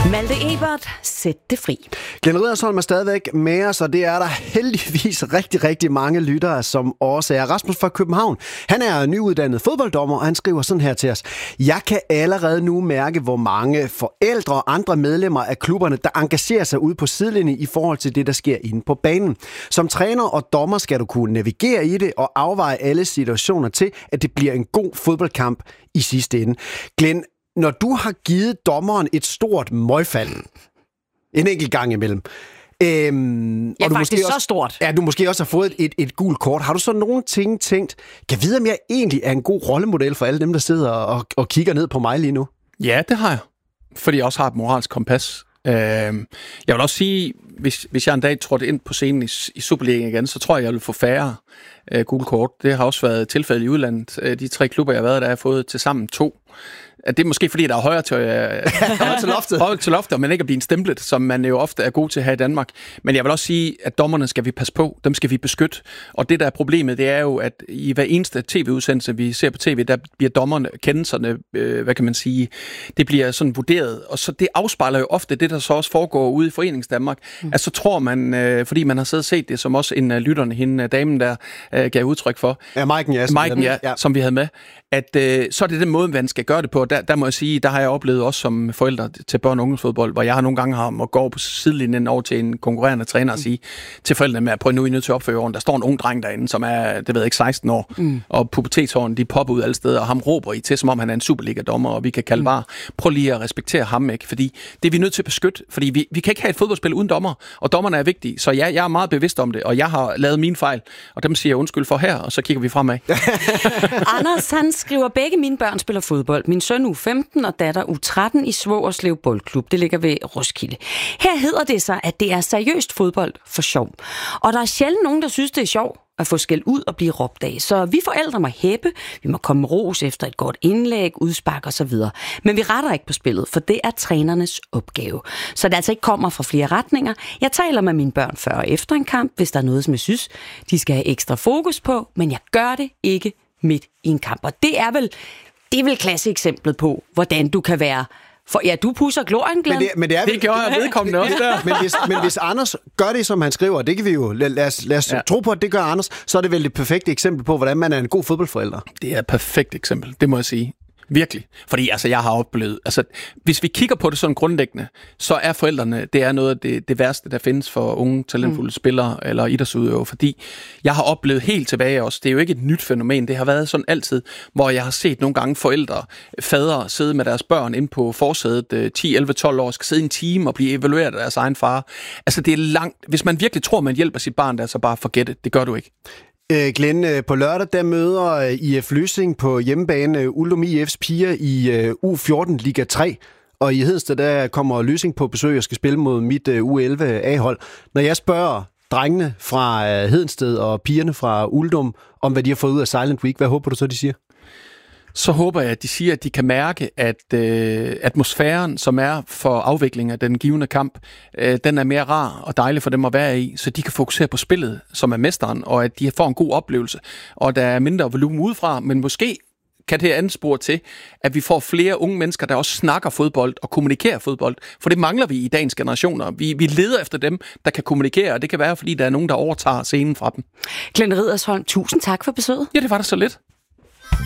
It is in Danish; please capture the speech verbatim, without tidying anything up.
Malte Ebert, sæt det fri. Glenn Riddersholm er stadigvæk med os, og det er der heldigvis rigtig, rigtig mange lyttere, som også er. Rasmus fra København, han er nyuddannet fodbolddommer, og han skriver sådan her til os. Jeg kan allerede nu mærke, hvor mange forældre og andre medlemmer af klubberne, der engagerer sig ude på sidelinjen i forhold til det, der sker inde på banen. Som træner og dommer skal du kunne navigere i det og afveje alle situationer til, at det bliver en god fodboldkamp i sidste ende. Glenn, når du har givet dommeren et stort møgfald, en enkelt gang imellem, øhm, ja, og du faktisk måske så også, stort. Ja, du måske også har fået et, et gult kort, har du så nogle ting tænkt, kan jeg vide, om jeg egentlig er en god rollemodel for alle dem, der sidder og, og kigger ned på mig lige nu? Ja, det har jeg, fordi jeg også har et moralsk kompas. Øh, jeg vil også sige, hvis, hvis jeg en dag trådte ind på scenen i, i Superligaen igen, så tror jeg, jeg vil få færre øh, gule kort. Det har også været tilfældet i udlandet. De tre klubber, jeg har været der, har fået til sammen to. Det er måske fordi, der er højere til, øh, højere til loftet. højere til loftet, men ikke at blive en stemplet, som man jo ofte er god til her i Danmark. Men jeg vil også sige, at dommerne skal vi passe på. Dem skal vi beskytte. Og det, der er problemet, det er jo, at i hver eneste tv-udsendelse, vi ser på tv, der bliver dommerne, kendelserne, øh, hvad kan man sige, det bliver sådan vurderet. Og så det afspejler jo ofte det, der så også foregår ude i Foreningsdanmark. Mm. Altså så tror man, øh, fordi man har siddet og set det, som også en af lytterne, hende damen der, øh, gav udtryk for. Ja, Maiken, ja, Maiken, ja, ja, som vi havde med. At øh, så er det den måde, man skal gøre det på. Der, der må jeg sige, der har jeg oplevet også som forældre til børn- og ungdomsfodbold, hvor jeg har nogle gange har måttet gå over på sidelinjen over til en konkurrerende træner og sige til forældrene med, at prøv nu I nødt til at opføre orden. Der står en ung dreng derinde, som er, det ved jeg ikke, seksten år, mm. og pubertetshårene, de popper ud alle steder, og ham råber I til, som om han er en Superliga-dommer, og vi kan kalde bare, prøv lige at respektere ham, ikke? Fordi det er vi nødt til at beskytte, fordi vi, vi kan ikke have et fodboldspil uden dommer, og dommerne er vigtige. Så ja, jeg er meget bevidst om det, og jeg har lavet mine fejl, og dem siger jeg undskyld for her, og så kigger vi fremad. Anders, han skriver, begge mine børn spiller fodbold. Min søn u femten og datter u tretten i Svogerslev Boldklub. Det ligger ved Roskilde. Her hedder det sig, at det er seriøst fodbold for sjov. Og der er sjældent nogen, der synes, det er sjov at få skæld ud og blive råbt af. Så vi forældre må hæppe, vi må komme med ros efter et godt indlæg, udspark og så videre. Men vi retter ikke på spillet, for det er trænernes opgave. Så det altså ikke kommer fra flere retninger. Jeg taler med mine børn før og efter en kamp, hvis der er noget, som jeg synes, de skal have ekstra fokus på, men jeg gør det ikke midt i en kamp. Og det er vel, det er vel klasseeksemplet på, hvordan du kan være. For ja, du pusser glorien, Glenn. Men det, men det, er det gjorde jeg vedkommende også der. Men hvis, men hvis Anders gør det, som han skriver, det kan vi jo, lad, lad os, lad os ja. tro på, at det gør Anders, så er det vel det perfekte eksempel på, hvordan man er en god fodboldforælder. Det er et perfekt eksempel, det må jeg sige. Virkelig. Fordi altså, jeg har oplevet, altså, hvis vi kigger på det sådan grundlæggende, så er forældrene, det er noget af det, det værste, der findes for unge, talentfulde mm. spillere eller idrætsudøvere, fordi jeg har oplevet helt tilbage også, det er jo ikke et nyt fænomen, det har været sådan altid, hvor jeg har set nogle gange forældre, fædre sidde med deres børn inde på forsædet, ti, elleve, tolv år, skal sidde i en time og blive evalueret af deres egen far. Altså, det er langt, hvis man virkelig tror, man hjælper sit barn, der så bare forget det, det gør du ikke. Glenn, på lørdag der møder I F Løsing på hjemmebane Uldum I F's piger i U fjorten Liga tre, og i Hedensted der kommer Løsing på besøg og skal spille mod mit U elleve A-hold. Når jeg spørger drengene fra Hedensted og pigerne fra Uldum om, hvad de har fået ud af Silent Week, hvad håber du så, de siger? Så håber jeg, at de siger, at de kan mærke, at øh, atmosfæren, som er for afvikling af den givende kamp, øh, den er mere rar og dejlig for dem at være i, så de kan fokusere på spillet, som er mesteren, og at de får en god oplevelse, og der er mindre volumen udefra, men måske kan det anspore til, at vi får flere unge mennesker, der også snakker fodbold og kommunikerer fodbold. For det mangler vi i dagens generationer. Vi, vi leder efter dem, der kan kommunikere, og det kan være, fordi der er nogen, der overtager scenen fra dem. Glenn Riddersholm, tusind tak for besøget. Ja, det var da så lidt.